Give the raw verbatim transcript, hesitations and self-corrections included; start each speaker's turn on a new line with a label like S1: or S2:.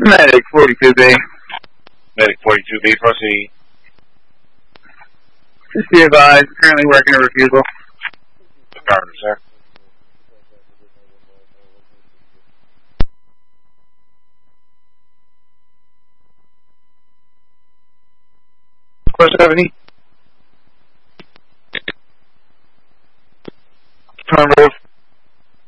S1: Medic forty-two B.
S2: Medic forty-two B, proceed.
S1: Just be advised, currently working a refusal.
S2: Affirmative, sir.
S1: Question seventy. Turn road